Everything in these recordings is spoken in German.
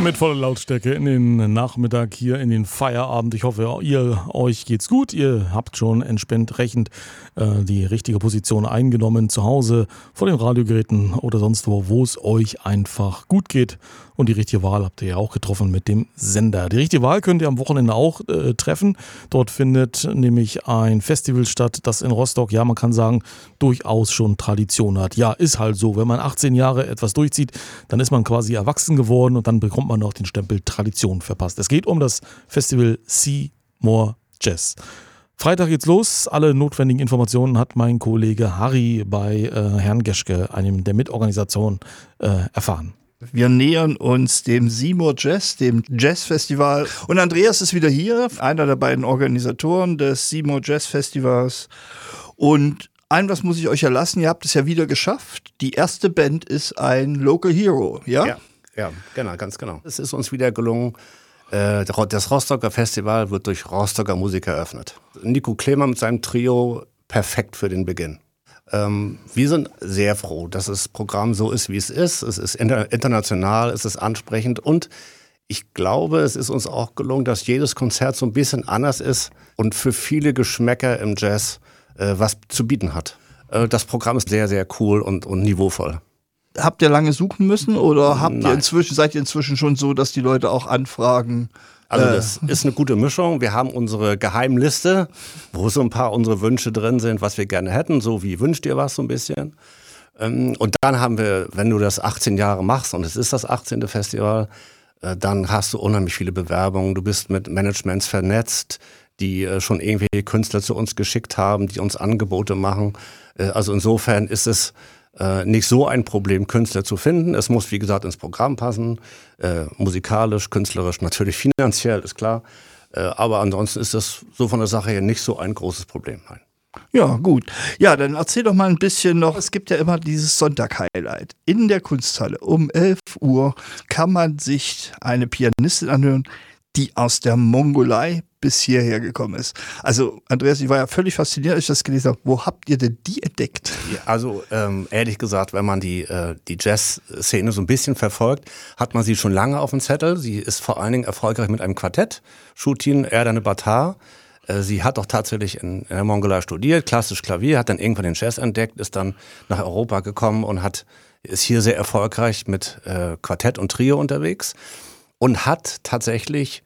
Mit voller Lautstärke in den Nachmittag hier in den Feierabend. Ich hoffe, euch geht's gut. Ihr habt schon entsprechend die richtige Position eingenommen zu Hause, vor den Radiogeräten oder sonst wo es euch einfach gut geht. Und die richtige Wahl habt ihr ja auch getroffen mit dem Sender. Die richtige Wahl könnt ihr am Wochenende auch treffen. Dort findet nämlich ein Festival statt, das in Rostock, ja man kann sagen, durchaus schon Tradition hat. Ja, ist halt so. Wenn man 18 Jahre etwas durchzieht, dann ist man quasi erwachsen geworden und dann bekommt man noch den Stempel Tradition verpasst. Es geht um das Festival See More Jazz. Freitag geht's los. Alle notwendigen Informationen hat mein Kollege Harry bei Herrn Geschke, einem der Mitorganisatoren, erfahren. Wir nähern uns dem See More Jazz, dem Jazzfestival. Und Andreas ist wieder hier, einer der beiden Organisatoren des See More Jazz Festivals. Und was muss ich euch erlassen, ihr habt es ja wieder geschafft. Die erste Band ist ein Local Hero, ja? Ja, genau, ganz genau. Es ist uns wieder gelungen, das Rostocker Festival wird durch Rostocker Musiker eröffnet. Nico Klemer mit seinem Trio, perfekt für den Beginn. Wir sind sehr froh, dass das Programm so ist, wie es ist. Es ist international, es ist ansprechend und ich glaube, es ist uns auch gelungen, dass jedes Konzert so ein bisschen anders ist und für viele Geschmäcker im Jazz was zu bieten hat. Das Programm ist sehr, sehr cool und niveauvoll. Habt ihr lange suchen müssen oder seid ihr inzwischen schon so, dass die Leute auch anfragen? Also das ist eine gute Mischung. Wir haben unsere Geheimliste, wo so ein paar unsere Wünsche drin sind, was wir gerne hätten, so wie wünscht ihr was so ein bisschen. Und dann haben wir, wenn du das 18 Jahre machst und es ist das 18. Festival, dann hast du unheimlich viele Bewerbungen. Du bist mit Managements vernetzt, die schon irgendwie Künstler zu uns geschickt haben, die uns Angebote machen. Also insofern ist es nicht so ein Problem, Künstler zu finden. Es muss, wie gesagt, ins Programm passen, musikalisch, künstlerisch, natürlich finanziell, ist klar. Aber ansonsten ist das so von der Sache her nicht so ein großes Problem. Nein. Ja, gut. Ja, dann erzähl doch mal ein bisschen noch. Es gibt ja immer dieses Sonntag-Highlight. In der Kunsthalle um 11 Uhr kann man sich eine Pianistin anhören, die aus der Mongolei bis hierher gekommen ist. Also Andreas, ich war ja völlig fasziniert, als ich das gelesen habe. Wo habt ihr denn die entdeckt? Ja, also ehrlich gesagt, wenn man die Jazz-Szene so ein bisschen verfolgt, hat man sie schon lange auf dem Zettel. Sie ist vor allen Dingen erfolgreich mit einem Quartett, Shutin Erdane Batar. Sie hat auch tatsächlich in der Mongolei studiert, klassisch Klavier, hat dann irgendwann den Jazz entdeckt, ist dann nach Europa gekommen und ist hier sehr erfolgreich mit Quartett und Trio unterwegs und hat tatsächlich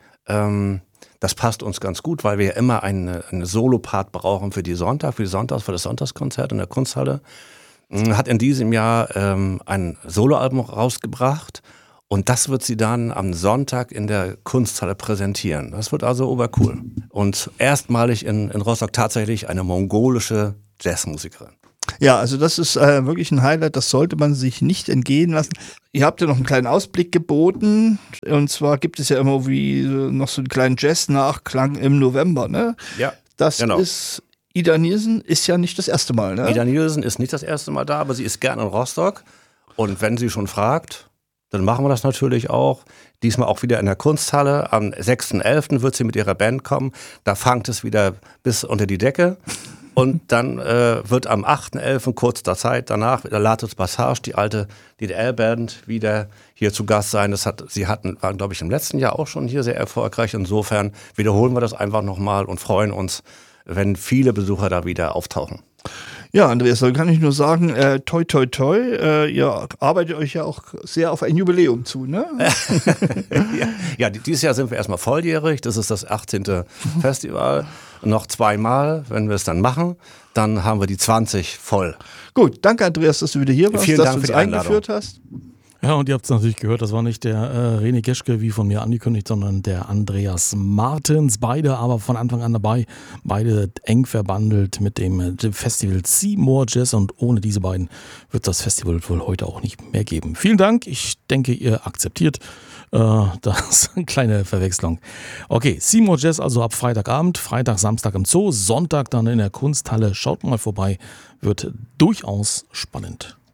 das passt uns ganz gut, weil wir ja immer eine Solopart brauchen für das Sonntagskonzert in der Kunsthalle. Hat in diesem Jahr ein Soloalbum rausgebracht und das wird sie dann am Sonntag in der Kunsthalle präsentieren. Das wird also obercool. Und erstmalig in Rostock tatsächlich eine mongolische Jazzmusikerin. Ja, also das ist wirklich ein Highlight, das sollte man sich nicht entgehen lassen. Ihr habt ja noch einen kleinen Ausblick geboten und zwar gibt es ja immer noch so einen kleinen Jazz-Nachklang im November, ne? Ja, das genau. Ida Nielsen ist ja nicht das erste Mal, ne? Ida Nielsen ist nicht das erste Mal da, aber sie ist gern in Rostock und wenn sie schon fragt, dann machen wir das natürlich auch. Diesmal auch wieder in der Kunsthalle. Am 6.11. wird sie mit ihrer Band kommen. Da fangt es wieder bis unter die Decke. Und dann wird am 8.11. kurz der Zeit danach wieder Latus Passage, die alte DDR-Band, wieder hier zu Gast sein. Waren, glaube ich, im letzten Jahr auch schon hier sehr erfolgreich. Insofern wiederholen wir das einfach nochmal und freuen uns, wenn viele Besucher da wieder auftauchen. Ja, Andreas, dann kann ich nur sagen, toi, toi, toi, ihr arbeitet euch ja auch sehr auf ein Jubiläum zu, ne? Ja, dieses Jahr sind wir erstmal volljährig, das ist das 18. Festival. Noch zweimal, wenn wir es dann machen, dann haben wir die 20 voll. Gut, danke Andreas, dass du wieder hier warst, Vielen dass Dank du uns für die Einladung. eingeführt hast. Ja, und ihr habt es natürlich gehört, das war nicht der René Geschke, wie von mir angekündigt, sondern der Andreas Martens. Beide aber von Anfang an dabei, beide eng verbandelt mit dem Festival See More Jazz und ohne diese beiden wird das Festival wohl heute auch nicht mehr geben. Vielen Dank, ich denke, ihr akzeptiert das ist eine kleine Verwechslung. Okay, See More Jazz also ab Freitagabend, Freitag, Samstag im Zoo, Sonntag dann in der Kunsthalle. Schaut mal vorbei, wird durchaus spannend.